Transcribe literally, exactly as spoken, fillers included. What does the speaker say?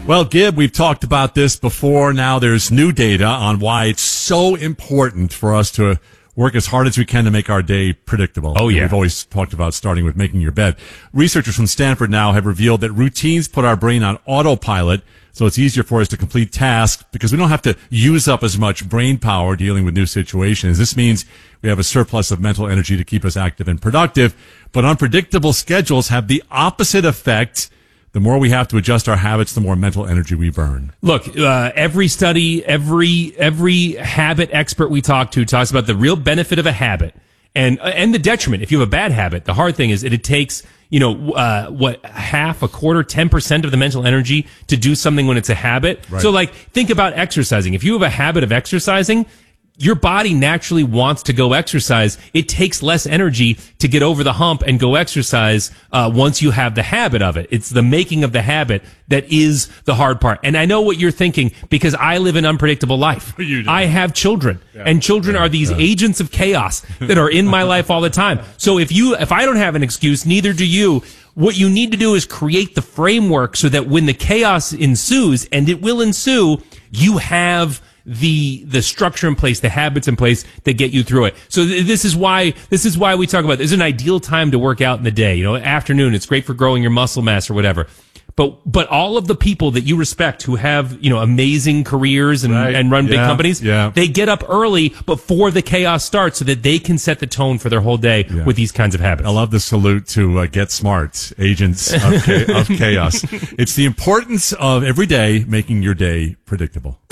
Well, Gib, we've talked about this before. Now there's new data on why it's so important for us to work as hard as we can to make our day predictable. Oh, yeah. We've always talked about starting with making your bed. Researchers from Stanford now have revealed that routines put our brain on autopilot, so it's easier for us to complete tasks because we don't have to use up as much brain power dealing with new situations. This means we have a surplus of mental energy to keep us active and productive, but unpredictable schedules have the opposite effect. The more we have to adjust our habits, the more mental energy we burn. Look, uh, every study, every every habit expert we talk to talks about the real benefit of a habit and and the detriment. If you have a bad habit, the hard thing is that it takes, you know, uh, what, half, a quarter, ten percent of the mental energy to do something when it's a habit. Right. So, like, think about exercising. If you have a habit of exercising, your body naturally wants to go exercise. It takes less energy to get over the hump and go exercise uh, once you have the habit of it. It's the making of the habit that is the hard part. And I know what you're thinking because I live an unpredictable life. You do. I have children, Yeah. and children Yeah. are these Yeah. agents of chaos that are in my life all the time. So if you, if I don't have an excuse, neither do you. What you need to do is create the framework so that when the chaos ensues, and it will ensue, you have the the structure in place, the habits in place that get you through it. So th- this is why this is why we talk about this is an ideal time to work out in the day. You know, afternoon, it's great for growing your muscle mass or whatever. But but all of the people that you respect who have, you know, amazing careers and, Right. and run big Yeah. companies, Yeah. they get up early before the chaos starts so that they can set the tone for their whole day Yeah. with these kinds of habits. I love the salute to uh, Get Smart, agents of, cha- of chaos. It's the importance of every day making your day predictable.